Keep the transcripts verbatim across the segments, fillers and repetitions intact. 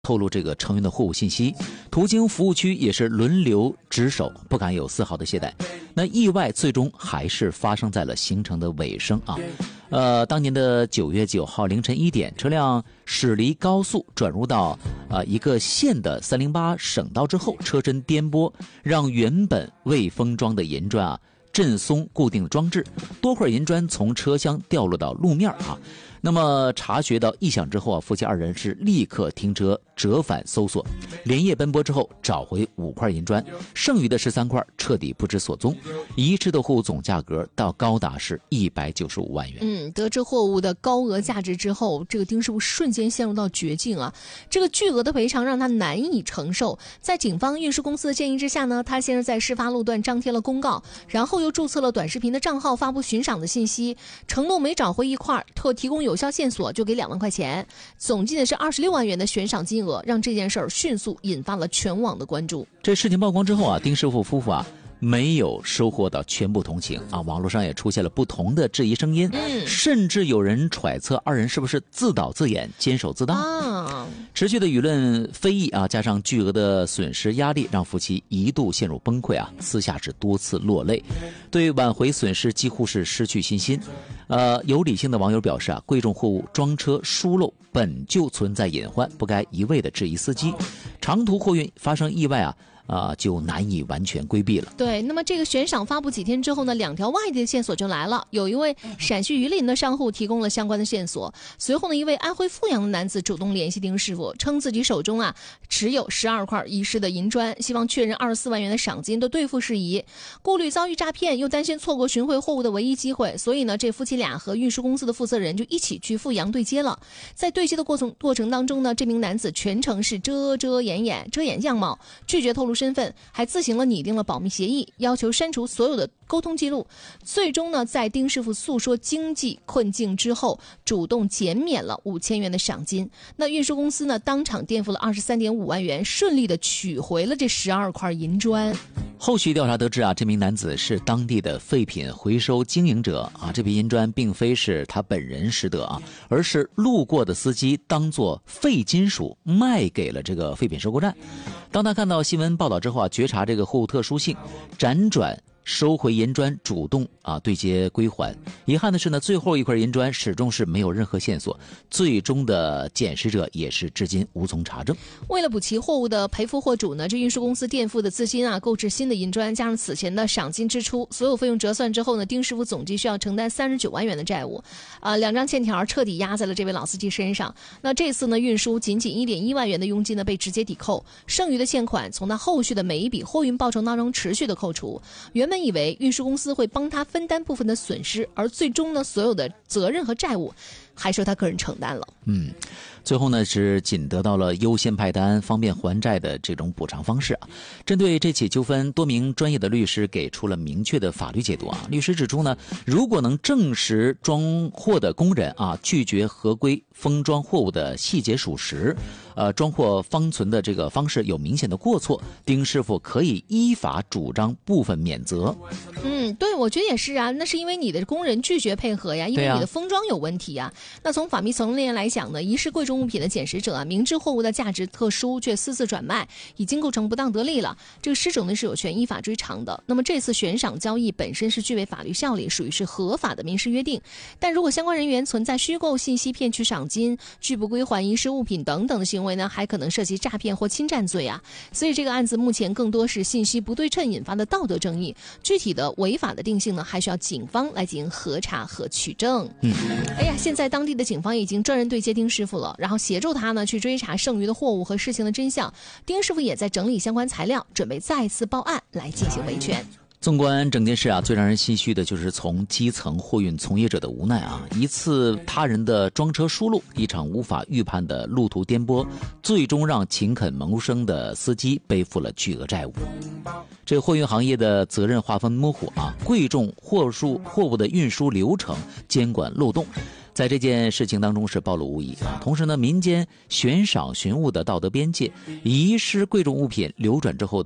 透露这个成员的货物信息，途经服务区也是轮流值守，不敢有丝毫的懈怠。那意外最终还是发生在了行程的尾声啊。呃，当年的九月九号凌晨一点，车辆驶离高速转入到呃一个县的三零八省道之后，车身颠簸，让原本未封装的银砖啊震松固定装置，多块银砖从车厢掉落到路面啊。那么察觉到异响之后啊，夫妻二人是立刻停车折返搜索，连夜奔波之后找回五块银砖，剩余的十三块彻底不知所踪，遗失的货物总价格到高达是一百九十五万元。 嗯，得知货物的高额价值之后，这个丁师傅瞬间陷入到绝境啊！这个巨额的赔偿让他难以承受。在警方运输公司的建议之下呢，他先是在事发路段张贴了公告，然后又注册了短视频的账号，发布悬赏的信息，承诺每找回一块特提供有效线索就给两万块钱，总计的是二十六万元的悬赏金额，让这件事儿迅速引发了全网的关注。 这事情曝光之后啊，丁师傅夫妇啊没有收获到全部同情啊，网络上也出现了不同的质疑声音， 嗯、 甚至有人揣测二人是不是自导自演、监守自盗。 啊、 持续的舆论非议啊，加上巨额的损失压力，让夫妻一度陷入崩溃啊，私下是多次落泪，对挽回损失几乎是失去信心。呃，有理性的网友表示啊，贵重货物装车疏漏本就存在隐患，不该一味的质疑司机。长途货运发生意外啊。啊、呃，就难以完全规避了。 对，那么这个悬赏发布几天之后呢，两条外地的线索就来了。有一位陕西榆林的商户提供了相关的线索，随后呢，一位安徽阜阳的男子主动联系丁师傅，称自己手中啊持有十二块遗失的银砖，希望确认二十四万元的赏金的兑付事宜。顾虑遭遇诈骗，又担心错过寻回货物的唯一机会，所以呢，这夫妻俩和运输公司的负责人就一起去阜阳对接了。在对接的过程过程当中呢，这名男子全程是遮遮掩掩，遮掩样貌，拒绝透露身份，还自行了拟定了保密协议，要求删除所有的沟通记录。最终呢，在丁师傅诉说经济困境之后，主动减免了五千元的赏金。那运输公司呢，当场垫付了二十三点五万元，顺利的取回了这十二块银砖。 后续调查得知啊，这名男子是当地的废品回收经营者啊，这批银砖并非是他本人拾得啊，而是路过的司机当作废金属卖给了这个废品收购站。当他看到新闻报道之后啊，觉察这个货物特殊性，辗转收回银砖，主动啊对接归还。遗憾的是呢，最后一块银砖始终是没有任何线索，最终的捡拾者也是至今无从查证。 为了补齐货物的赔付货主呢，这运输公司垫付的资金啊，购置新的银砖，加上此前的赏金支出，所有费用折算之后呢，丁师傅总计需要承担三十九万元的债务，啊、呃，两张欠条彻底压在了这位老司机身上。那这次呢，运输仅仅一点一万元的佣金呢被直接抵扣，剩余的欠款从他后续的每一笔货运报酬当中持续的扣除。原本以为运输公司会帮他分担部分的损失，而最终呢，所有的责任和债务还是他个人承担了。 嗯，最后呢是仅得到了优先派单、方便还债的这种补偿方式啊。针对这起纠纷，多名专业的律师给出了明确的法律解读啊。律师指出呢，如果能证实装货的工人啊拒绝合规封装货物的细节属实，呃，装货方存的这个方式有明显的过错，丁师傅可以依法主张部分免责。 嗯，对，我觉得也是啊，那是因为你的工人拒绝配合呀，因为你的封装有问题呀。那从法律层面来讲呢，遗失贵重物品的捡拾者啊，明知货物的价值特殊却私自转卖，已经构成不当得利了，这个失主呢是有权依法追偿的。那么这次悬赏交易本身是具备法律效力，属于是合法的民事约定。但如果相关人员存在虚构信息、骗取赏金、拒不归还遗失物品等等的行为呢，还可能涉及诈骗或侵占罪啊。所以这个案子目前更多是信息不对称引发的道德争议，具体的违法的定性呢，还需要警方来进行核查和取证。 嗯， 哎呀，现在当地的警方已经专人对接丁师傅了，然后协助他呢去追查剩余的货物和事情的真相。丁师傅也在整理相关材料，准备再次报案来进行维权。 纵观整件事啊，最让人唏嘘的就是从基层货运从业者的无奈啊，一次他人的装车疏漏，一场无法预判的路途颠簸，最终让勤恳谋生的司机背负了巨额债务。这货运行业的责任划分模糊啊，贵重货数货物的运输流程监管漏洞，在这件事情当中是暴露无遗啊。同时呢，民间悬赏寻物的道德边界，遗失贵重物品流转之后的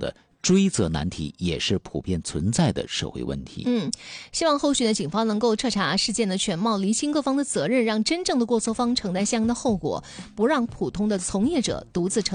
追责难题也是普遍存在的社会问题。 嗯，希望后续的警方能够彻查事件的全貌，厘清各方的责任，让真正的过错方承担相应的后果，不让普通的从业者独自承担